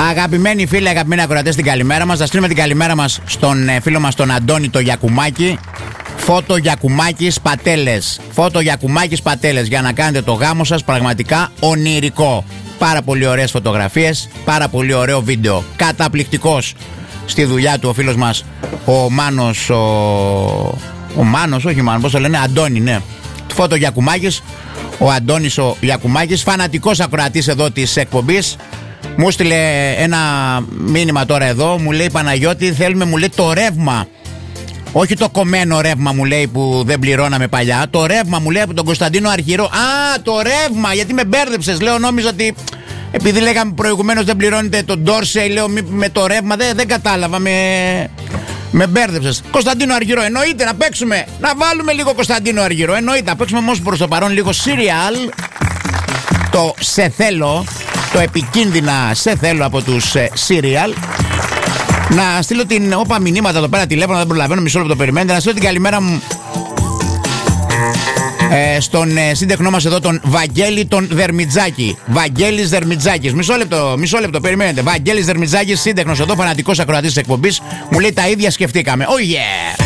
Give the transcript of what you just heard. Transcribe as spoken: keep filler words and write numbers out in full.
Αγαπημένοι φίλοι, αγαπημένοι ακροατές, την καλημέρα μας. Θα στείλουμε την καλημέρα μας στον ε, φίλο μας τον Αντώνη το Γιακουμάκη. Φώτο Γιακουμάκης Πατέλες. Φώτο Γιακουμάκης Πατέλες για να κάνετε το γάμο σας πραγματικά ονειρικό. Πάρα πολύ ωραίες φωτογραφίες, πάρα πολύ ωραίο βίντεο. Καταπληκτικός στη δουλειά του ο φίλος μας ο Μάνος, ο, ο Μάνος, όχι Μάνος, πώς το λένε, Αντώνη, ναι. Φώτο Γιακουμάκης, ο Αντώνης ο Γιακουμάκης, φανατικός ακροατής εδώ της εκπομπής. Μου στείλε ένα μήνυμα τώρα εδώ, μου λέει Παναγιώτη, θέλουμε, μου λέει, το ρεύμα. Όχι το κομμένο ρεύμα, μου λέει, που δεν πληρώναμε παλιά. Το ρεύμα, μου λέει, από τον Κωνσταντίνο Αρχηρό. Α, το ρεύμα, γιατί με μπέρδεψες. Λέω, νόμιζα ότι επειδή λέγαμε προηγουμένως δεν πληρώνετε τον Ντόρσεϊ, λέω με το ρεύμα. Δεν, δεν κατάλαβα, με, με μπέρδεψες. Κωνσταντίνο Αρχηρό, εννοείται να παίξουμε. Να βάλουμε λίγο Κωνσταντίνο Αρχηρό. Εννοείται, να παίξουμε όμως προς το παρόν λίγο serial. Το Σε Θέλω, το επικίνδυνα Σε Θέλω από τους ε, serial. Να στείλω την όπα μηνύματα εδώ πέρα τηλέφωνο, δεν προλαβαίνω, μισό λεπτό περιμένετε. Να στείλω την καλημέρα μου ε, στον ε, σύντεχνό μας εδώ, τον Βαγγέλη τον Δερμιτζάκη. Βαγγέλης Δερμιτζάκης. Μισό λεπτό, μισό λεπτό, περιμένετε. Βαγγέλης Δερμιτζάκης, σύντεχνος εδώ, φανατικός ακροατής της εκπομπής. Μου λέει τα ίδια σκεφτήκαμε. Oh yeah!